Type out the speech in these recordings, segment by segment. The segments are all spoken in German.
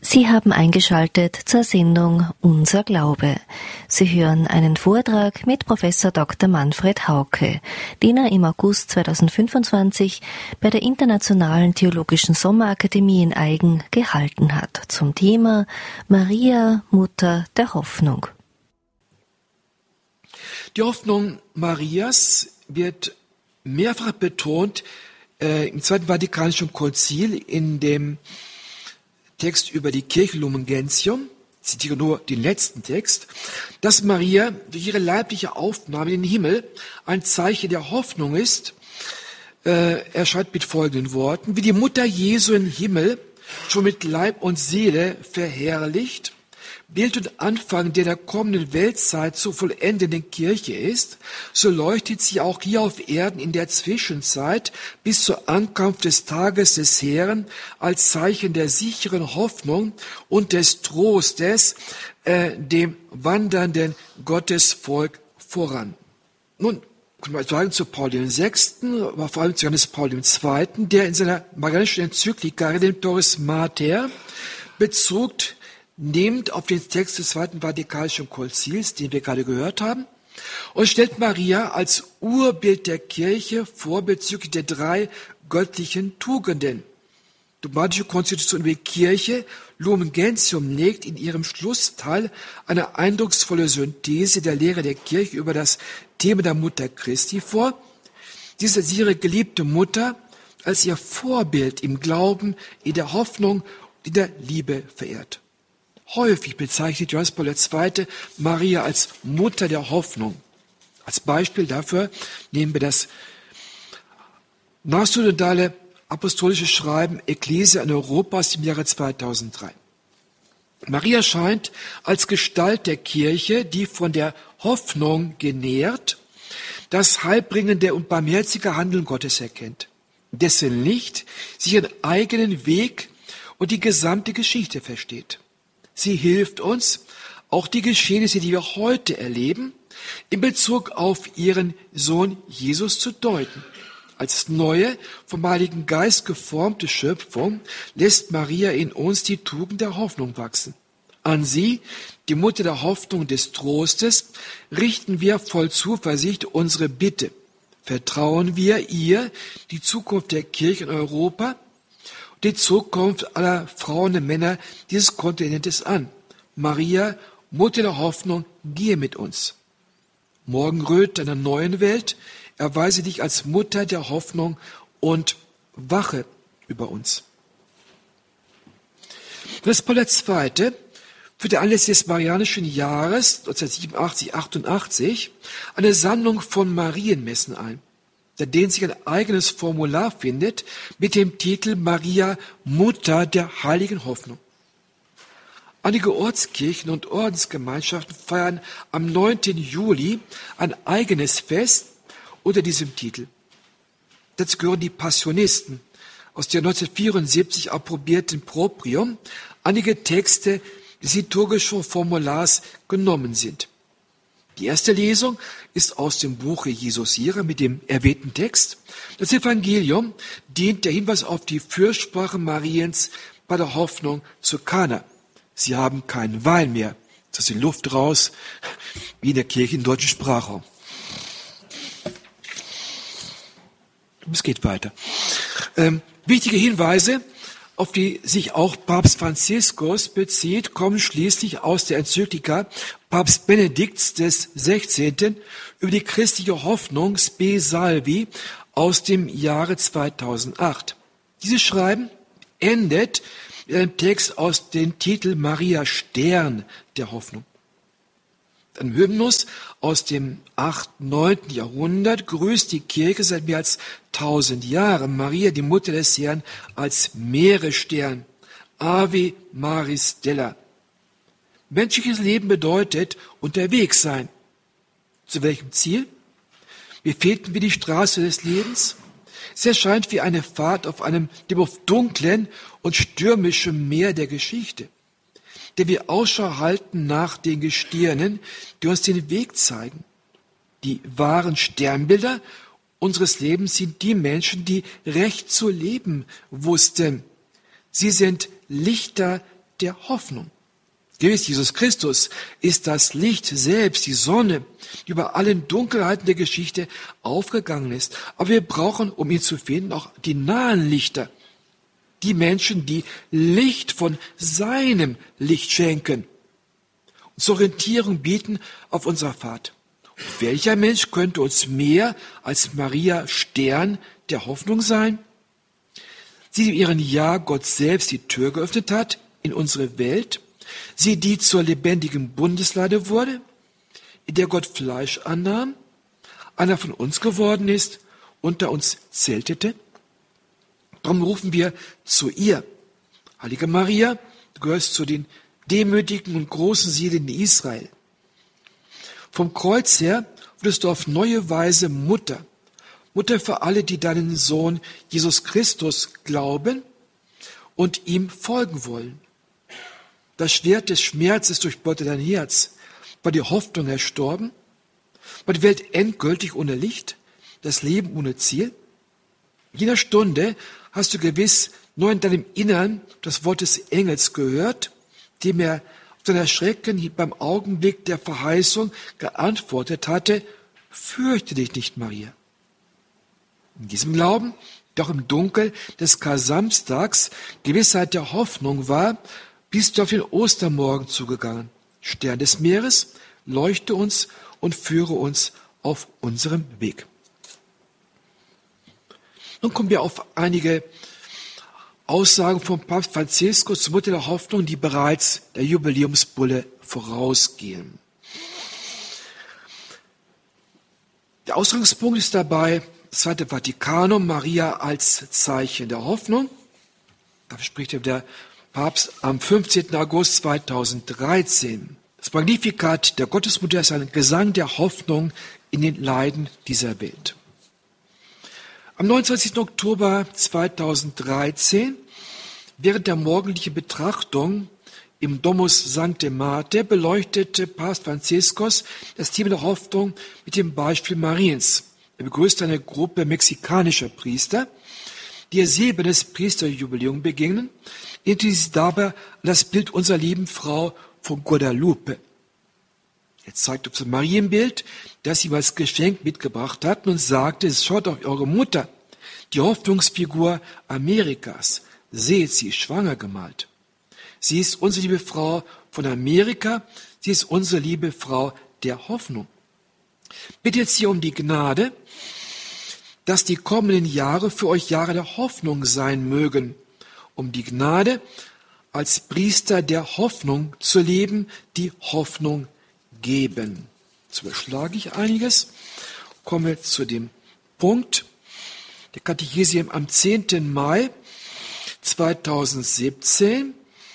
Sie haben eingeschaltet zur Sendung Unser Glaube. Sie hören einen Vortrag mit Professor Dr. Manfred Hauke, den er im August 2025 bei der Internationalen Theologischen Sommerakademie in Aigen gehalten hat, zum Thema Maria, Mutter der Hoffnung. Die Hoffnung Marias wird mehrfach betont im Zweiten Vatikanischen Konzil in dem Text über die Kirche Lumen Gentium, ich zitiere nur den letzten Text, dass Maria durch ihre leibliche Aufnahme in den Himmel ein Zeichen der Hoffnung ist. Er schreibt mit folgenden Worten: Wie die Mutter Jesu im Himmel schon mit Leib und Seele verherrlicht, Bild und Anfang der kommenden Weltzeit zur vollendenden Kirche ist, so leuchtet sie auch hier auf Erden in der Zwischenzeit bis zur Ankunft des Tages des Herrn als Zeichen der sicheren Hoffnung und des Trostes dem wandernden Gottesvolk voran. Nun, können wir sagen zu Paul VI., aber vor allem zu Johannes Paul II., der in seiner marianischen Enzyklika Redemptoris Mater Bezug nimmt auf den Text des Zweiten Vatikanischen Konzils, den wir gerade gehört haben, und stellt Maria als Urbild der Kirche vor bezüglich der drei göttlichen Tugenden. Dogmatische Konstitution über die Kirche, Lumen Gentium, legt in ihrem Schlussteil eine eindrucksvolle Synthese der Lehre der Kirche über das Thema der Mutter Christi vor. Diese ist ihre geliebte Mutter als ihr Vorbild im Glauben, in der Hoffnung und in der Liebe verehrt. Häufig bezeichnet Johannes Paul II. Maria als Mutter der Hoffnung. Als Beispiel dafür nehmen wir das nachsynodale apostolische Schreiben Ecclesia in Europa aus dem Jahre 2003. Maria scheint als Gestalt der Kirche, die von der Hoffnung genährt, das heilbringende und barmherzige Handeln Gottes erkennt, dessen Licht sich ihren eigenen Weg und die gesamte Geschichte versteht. Sie hilft uns, auch die Geschehnisse, die wir heute erleben, in Bezug auf ihren Sohn Jesus zu deuten. Als neue, vom Heiligen Geist geformte Schöpfung lässt Maria in uns die Tugend der Hoffnung wachsen. An sie, die Mutter der Hoffnung und des Trostes, richten wir voll Zuversicht unsere Bitte. Vertrauen wir ihr die Zukunft der Kirche in Europa, die Zukunft aller Frauen und Männer dieses Kontinentes an. Maria, Mutter der Hoffnung, gehe mit uns. Morgenröte einer neuen Welt, erweise dich als Mutter der Hoffnung und wache über uns. Johannes Paul II. Führte anlässlich des Marianischen Jahres 1987/88 eine Sammlung von Marienmessen ein, in denen sich ein eigenes Formular findet mit dem Titel Maria, Mutter der heiligen Hoffnung. Einige Ortskirchen und Ordensgemeinschaften feiern am 9. Juli ein eigenes Fest unter diesem Titel. Dazu gehören die Passionisten aus der 1974 approbierten Proprium, einige Texte des liturgischen Formulars genommen sind. Die erste Lesung ist aus dem Buche Jesusira mit dem erwähnten Text. Das Evangelium dient der Hinweis auf die Fürsprache Mariens bei der Hoffnung zu Kana. Sie haben keinen Wein mehr. Das ist die Luft raus, wie in der Kirche im deutschen Sprachraum. Es geht weiter. Wichtige Hinweise, auf die sich auch Papst Franziskus bezieht, kommen schließlich aus der Enzyklika Papst Benedikts des 16. über die christliche Hoffnung Spe Salvi aus dem Jahre 2008. Dieses Schreiben endet mit einem Text aus dem Titel Maria Stern der Hoffnung. Ein Hymnus aus dem 8., 9. Jahrhundert grüßt die Kirche seit mehr als 1000 Jahren Maria, die Mutter des Herrn, als Meeresstern. Ave Maris Stella. Menschliches Leben bedeutet unterwegs sein. Zu welchem Ziel? Betreten wir die Straße des Lebens? Es erscheint wie eine Fahrt auf einem dem oft dunklen und stürmischen Meer der Geschichte, der wir Ausschau halten nach den Gestirnen, die uns den Weg zeigen. Die wahren Sternbilder unseres Lebens sind die Menschen, die recht zu leben wussten. Sie sind Lichter der Hoffnung. Gewiss, Jesus Christus ist das Licht selbst, die Sonne, die über allen Dunkelheiten der Geschichte aufgegangen ist. Aber wir brauchen, um ihn zu finden, auch die nahen Lichter. Die Menschen, die Licht von seinem Licht schenken, uns Orientierung bieten auf unserer Fahrt. Und welcher Mensch könnte uns mehr als Maria Stern der Hoffnung sein? Sie, die in ihrem Jahr Gott selbst die Tür geöffnet hat in unsere Welt, sie, die zur lebendigen Bundeslade wurde, in der Gott Fleisch annahm, einer von uns geworden ist, unter uns zeltete. Darum rufen wir zu ihr. Heilige Maria, du gehörst zu den demütigen und großen Seelen in Israel. Vom Kreuz her wurdest du auf neue Weise Mutter. Mutter für alle, die deinen Sohn Jesus Christus glauben und ihm folgen wollen. Das Schwert des Schmerzes durchbohrte dein Herz. War die Hoffnung erstorben? War die Welt endgültig ohne Licht? Das Leben ohne Ziel? In jener Stunde hast du gewiss nur in deinem Innern das Wort des Engels gehört, dem er auf dein Erschrecken beim Augenblick der Verheißung geantwortet hatte: Fürchte dich nicht, Maria. In diesem Glauben, der auch im Dunkel des Kar-Samstags Gewissheit der Hoffnung war, bist du auf den Ostermorgen zugegangen. Stern des Meeres, leuchte uns und führe uns auf unserem Weg. Nun kommen wir auf einige Aussagen von Papst Franziskus zur Mutter der Hoffnung, die bereits der Jubiläumsbulle vorausgehen. Der Ausgangspunkt ist dabei das Zweite Vatikanum, Maria als Zeichen der Hoffnung. Dafür spricht der Papst am 15. August 2013. Das Magnificat der Gottesmutter ist ein Gesang der Hoffnung in den Leiden dieser Welt. Am 29. Oktober 2013, während der morgendlichen Betrachtung im Domus Sancte Martha, beleuchtete Papst Franziskus das Thema der Hoffnung mit dem Beispiel Mariens. Er begrüßte eine Gruppe mexikanischer Priester, die ihr silbernes Priesterjubiläum begingen, indem sie dabei an das Bild unserer lieben Frau von Guadalupe. Er zeigte auf das Marienbild, das sie ihm als Geschenk mitgebracht hatten, und sagte: Schaut auf eure Mutter, die Hoffnungsfigur Amerikas. Seht, sie ist schwanger gemalt. Sie ist unsere liebe Frau von Amerika, sie ist unsere liebe Frau der Hoffnung. Bittet sie um die Gnade, dass die kommenden Jahre für euch Jahre der Hoffnung sein mögen, um die Gnade, als Priester der Hoffnung zu leben, die Hoffnung geben. Jetzt überschlage ich einiges, komme zu dem Punkt der Katechese am 10. Mai 2017,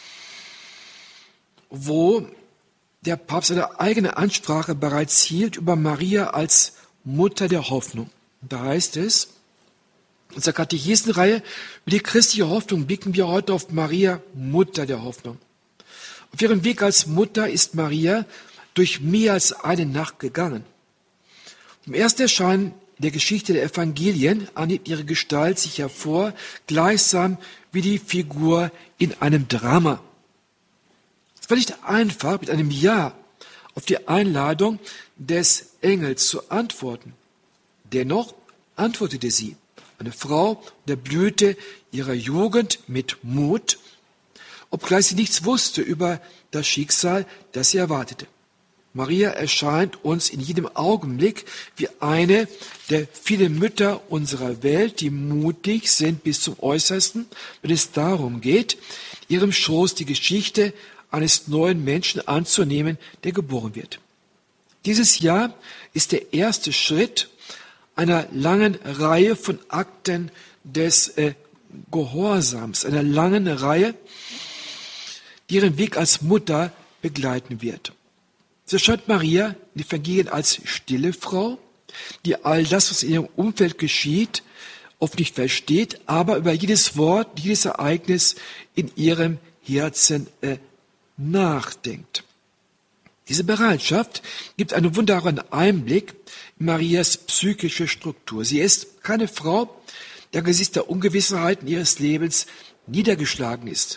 wo der Papst eine eigene Ansprache bereits hielt über Maria als Mutter der Hoffnung. Da heißt es, in unserer Katechesenreihe über die christliche Hoffnung blicken wir heute auf Maria, Mutter der Hoffnung. Auf ihrem Weg als Mutter ist Maria durch mehr als eine Nacht gegangen. Vom ersten Erscheinen der Geschichte der Evangelien annimmt ihre Gestalt sich hervor, gleichsam wie die Figur in einem Drama. Es war nicht einfach, mit einem Ja auf die Einladung des Engels zu antworten. Dennoch antwortete sie, eine Frau der Blüte ihrer Jugend, mit Mut, obgleich sie nichts wusste über das Schicksal, das sie erwartete. Maria erscheint uns in jedem Augenblick wie eine der vielen Mütter unserer Welt, die mutig sind bis zum Äußersten, wenn es darum geht, ihrem Schoß die Geschichte eines neuen Menschen anzunehmen, der geboren wird. Dieses Jahr ist der erste Schritt einer langen Reihe von Akten des Gehorsams, einer langen Reihe, die ihren Weg als Mutter begleiten wird. So erscheint Maria in den Evangelien als stille Frau, die all das, was in ihrem Umfeld geschieht, oft nicht versteht, aber über jedes Wort, jedes Ereignis in ihrem Herzen nachdenkt. Diese Bereitschaft gibt einen wunderbaren Einblick in Marias psychische Struktur. Sie ist keine Frau, die angesichts der Ungewissheiten ihres Lebens niedergeschlagen ist.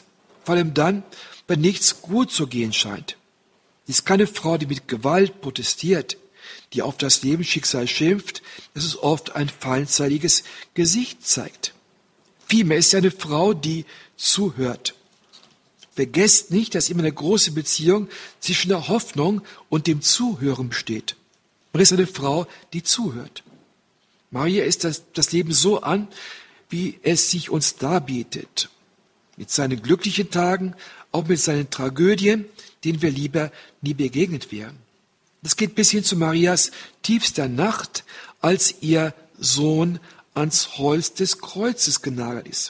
vor allem dann, wenn nichts gut zu gehen scheint. Sie ist keine Frau, die mit Gewalt protestiert, die auf das Lebensschicksal schimpft, das es oft ein feindseiliges Gesicht zeigt. Vielmehr ist sie eine Frau, die zuhört. Vergesst nicht, dass immer eine große Beziehung zwischen der Hoffnung und dem Zuhören besteht. Maria ist eine Frau, die zuhört. Maria ist das Leben so an, wie es sich uns darbietet. Mit seinen glücklichen Tagen, auch mit seinen Tragödien, denen wir lieber nie begegnet wären. Das geht bis hin zu Marias tiefster Nacht, als ihr Sohn ans Holz des Kreuzes genagelt ist.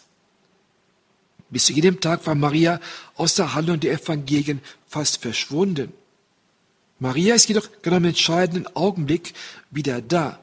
Bis zu jedem Tag war Maria aus der Handlung der Evangelien fast verschwunden. Maria ist jedoch genau im entscheidenden Augenblick wieder da.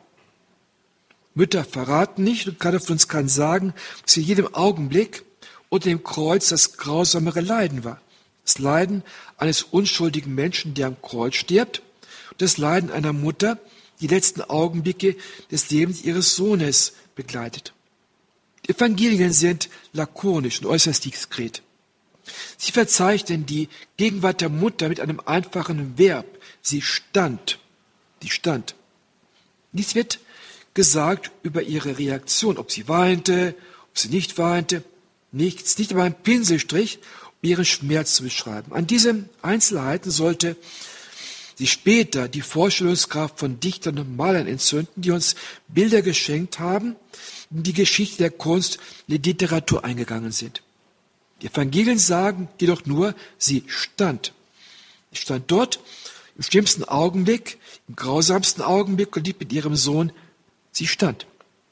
Mütter verraten nicht und keiner von uns kann sagen, dass in jedem Augenblick unter dem Kreuz das grausamere Leiden war. Das Leiden eines unschuldigen Menschen, der am Kreuz stirbt, und das Leiden einer Mutter, die letzten Augenblicke des Lebens ihres Sohnes begleitet. Die Evangelien sind lakonisch und äußerst diskret. Sie verzeichnen die Gegenwart der Mutter mit einem einfachen Verb. Sie stand. Die stand. Nichts wird gesagt über ihre Reaktion, ob sie weinte, ob sie nicht weinte. Nichts, nicht einmal ein Pinselstrich, um ihren Schmerz zu beschreiben. An diesen Einzelheiten sollte sich später die Vorstellungskraft von Dichtern und Malern entzünden, die uns Bilder geschenkt haben, in die Geschichte der Kunst und der Literatur eingegangen sind. Die Evangelien sagen jedoch nur, sie stand. Sie stand dort im schlimmsten Augenblick, im grausamsten Augenblick und mit ihrem Sohn. Sie stand.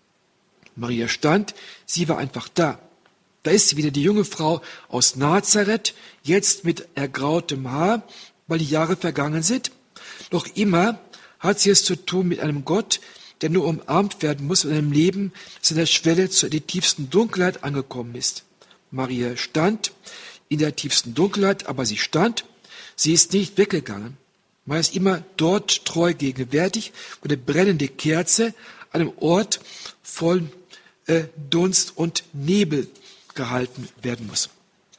Maria stand, sie war einfach da. Da ist sie wieder, die junge Frau aus Nazareth, jetzt mit ergrautem Haar, weil die Jahre vergangen sind. Noch immer hat sie es zu tun mit einem Gott, der nur umarmt werden muss, in einem Leben, das an der Schwelle zur tiefsten Dunkelheit angekommen ist. Maria stand in der tiefsten Dunkelheit, aber sie stand. Sie ist nicht weggegangen. Maria ist immer dort treu gegenwärtig, wo eine brennende Kerze an einem Ort voll Dunst und Nebel gehalten werden muss.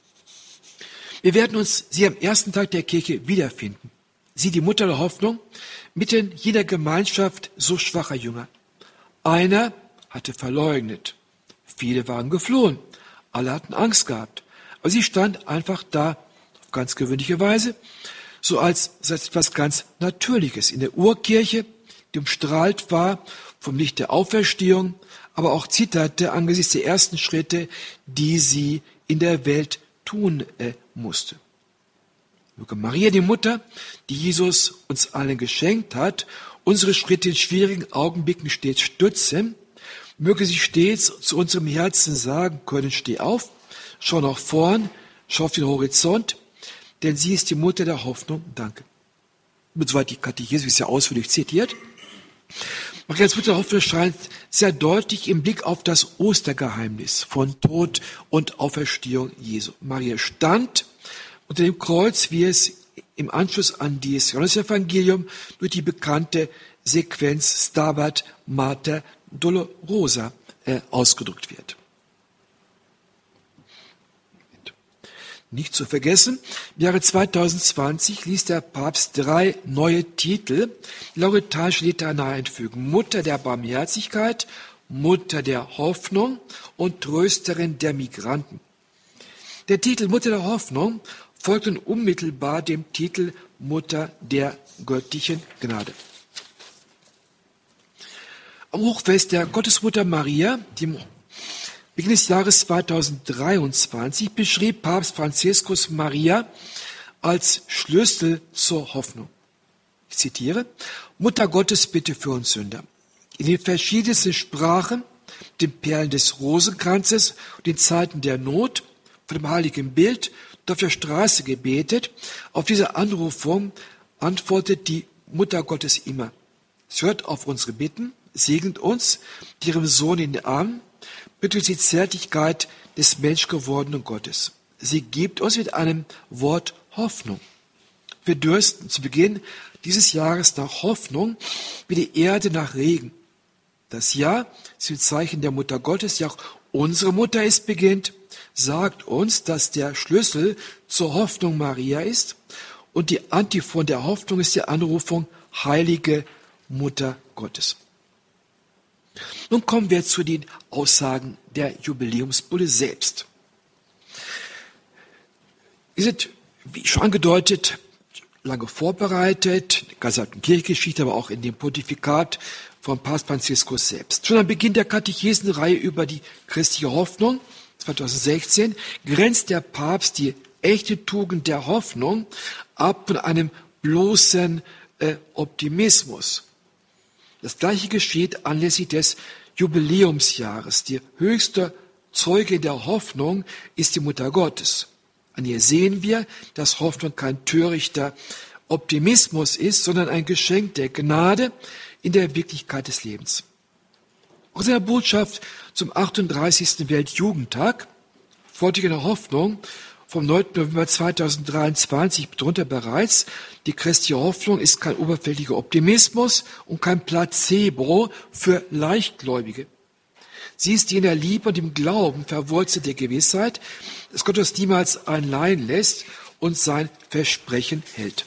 Wir werden uns sie am ersten Tag der Kirche wiederfinden. Sie, die Mutter der Hoffnung, mitten jeder Gemeinschaft so schwacher Jünger. Einer hatte verleugnet. Viele waren geflohen. Alle hatten Angst gehabt. Aber sie stand einfach da, auf ganz gewöhnliche Weise, so als etwas ganz Natürliches in der Urkirche, die umstrahlt war vom Licht der Auferstehung, aber auch zitterte angesichts der ersten Schritte, die sie in der Welt tun musste. Möge Maria, die Mutter, die Jesus uns allen geschenkt hat, unsere Schritte in schwierigen Augenblicken stets stützen. Möge sie stets zu unserem Herzen sagen können, steh auf, schau nach vorn, schau auf den Horizont, denn sie ist die Mutter der Hoffnung. Danke. Und soweit die Katechismus ist ja ausführlich zitiert. Maria als Mutter der Hoffnung scheint sehr deutlich im Blick auf das Ostergeheimnis von Tod und Auferstehung Jesu. Maria stand unter dem Kreuz, wie es im Anschluss an das Johannesevangelium durch die bekannte Sequenz Stabat Mater Dolorosa ausgedrückt wird. Nicht zu vergessen, im Jahre 2020 ließ der Papst 3 neue Titel die lauretanische Litanei einfügen. Mutter der Barmherzigkeit, Mutter der Hoffnung und Trösterin der Migranten. Der Titel Mutter der Hoffnung folgte unmittelbar dem Titel Mutter der göttlichen Gnade. Am Hochfest der Gottesmutter Maria, dem Beginn des Jahres 2023, beschrieb Papst Franziskus Maria als Schlüssel zur Hoffnung. Ich zitiere: Mutter Gottes, bitte für uns Sünder. In den verschiedensten Sprachen, den Perlen des Rosenkranzes und den Zeiten der Not, vor dem heiligen Bild und auf der Straße gebetet. Auf diese Anrufung antwortet die Mutter Gottes immer. Sie hört auf unsere Bitten, segnet uns mit ihrem Sohn in den Armen, bittet die Zärtlichkeit des menschgewordenen Gottes. Sie gibt uns mit einem Wort Hoffnung. Wir dürsten zu Beginn dieses Jahres nach Hoffnung wie die Erde nach Regen. Das Jahr ist ein Zeichen der Mutter Gottes, die auch unsere Mutter ist, beginnt. sagt uns, dass der Schlüssel zur Hoffnung Maria ist und die Antiphon der Hoffnung ist die Anrufung Heilige Mutter Gottes. Nun kommen wir zu den Aussagen der Jubiläumsbulle selbst. Die sind, wie schon angedeutet, lange vorbereitet, in der gesamten Kirchengeschichte, aber auch in dem Pontifikat von Papst Franziskus selbst. Schon am Beginn der Katechesenreihe über die christliche Hoffnung 2016 grenzt der Papst die echte Tugend der Hoffnung ab von einem bloßen Optimismus. Das Gleiche geschieht anlässlich des Jubiläumsjahres. Die höchste Zeuge der Hoffnung ist die Mutter Gottes. An ihr sehen wir, dass Hoffnung kein törichter Optimismus ist, sondern ein Geschenk der Gnade in der Wirklichkeit des Lebens. Auch in seiner Botschaft zum 38. Weltjugendtag, Vorträge Hoffnung, vom 9. November 2023 betont er bereits, die christliche Hoffnung ist kein oberflächlicher Optimismus und kein Placebo für Leichtgläubige. Sie ist die in der Liebe und im Glauben verwurzelte Gewissheit, dass Gott uns niemals allein lässt und sein Versprechen hält.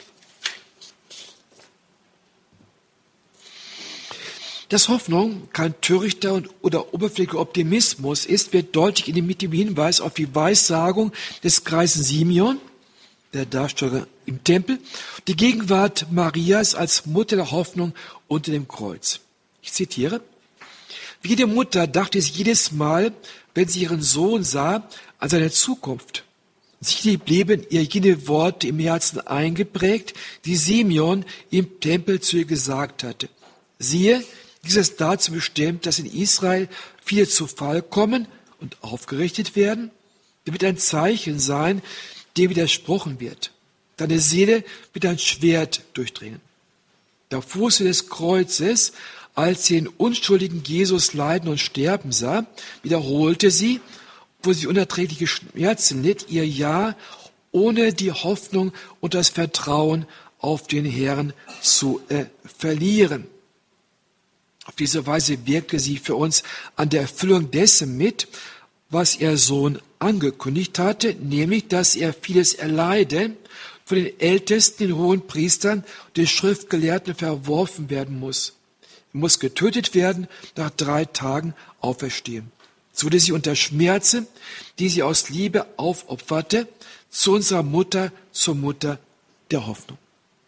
Dass Hoffnung kein törichter oder oberflächlicher Optimismus ist, wird deutlich mit dem Hinweis auf die Weissagung des greisen Simeon, der Darsteller im Tempel, die Gegenwart Marias als Mutter der Hoffnung unter dem Kreuz. Ich zitiere: Wie jede Mutter dachte sie jedes Mal, wenn sie ihren Sohn sah, an seine Zukunft. Sicherlich blieben ihr jene Worte im Herzen eingeprägt, die Simeon im Tempel zu ihr gesagt hatte. Siehe, dies ist dazu bestimmt, dass in Israel viele zu Fall kommen und aufgerichtet werden. Das wird ein Zeichen sein, dem widersprochen wird. Deine Seele wird ein Schwert durchdringen. Der Fuße des Kreuzes, als sie den unschuldigen Jesus leiden und sterben sah, wiederholte sie, wo sie unerträgliche Schmerzen litt, ihr Ja, ohne die Hoffnung und das Vertrauen auf den Herrn zu verlieren. Auf diese Weise wirkte sie für uns an der Erfüllung dessen mit, was ihr Sohn angekündigt hatte, nämlich, dass er vieles erleiden, von den Ältesten, den hohen Priestern und den Schriftgelehrten verworfen werden muss. Er muss getötet werden, nach 3 Tagen auferstehen. So wurde sie unter Schmerzen, die sie aus Liebe aufopferte, zu unserer Mutter, zur Mutter der Hoffnung.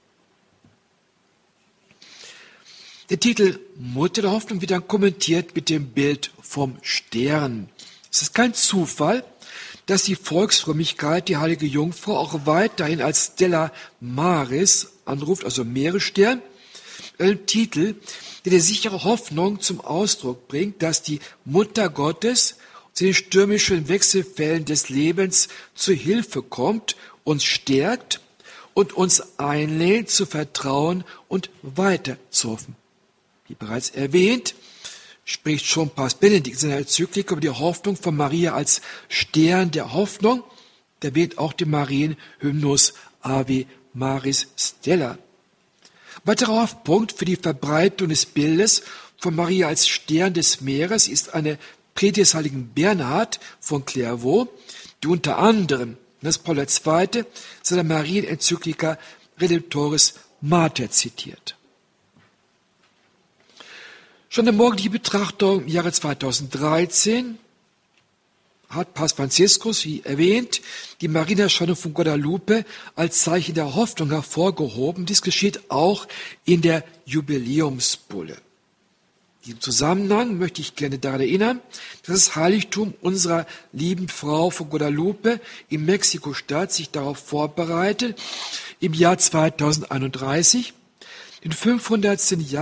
Der Titel Mutter der Hoffnung wird dann kommentiert mit dem Bild vom Stern. Es ist kein Zufall, dass die Volksfrömmigkeit die heilige Jungfrau auch weiterhin als Stella Maris anruft, also Meeresstern, ein Titel, der die sichere Hoffnung zum Ausdruck bringt, dass die Mutter Gottes zu den stürmischen Wechselfällen des Lebens zu Hilfe kommt, uns stärkt und uns einlädt zu vertrauen und weiter zu hoffen. Wie bereits erwähnt, spricht schon Papst Benedikt in seiner Enzyklika über die Hoffnung von Maria als Stern der Hoffnung. Da wird auch der Marienhymnus Ave Maris Stella. Weiterer Hauptpunkt für die Verbreitung des Bildes von Maria als Stern des Meeres ist eine Predigt des heiligen Bernhard von Clairvaux, die unter anderem das Paul II. Seiner Marienenzyklika Redemptoris Mater zitiert. Schon in der morgendlichen Betrachtung im Jahre 2013 hat Papst Franziskus, wie erwähnt, die Marienerscheinung von Guadalupe als Zeichen der Hoffnung hervorgehoben. Dies geschieht auch in der Jubiläumsbulle. In diesem Zusammenhang möchte ich gerne daran erinnern, dass das Heiligtum unserer lieben Frau von Guadalupe in Mexiko-Stadt sich darauf vorbereitet, im Jahr 2031 den 500.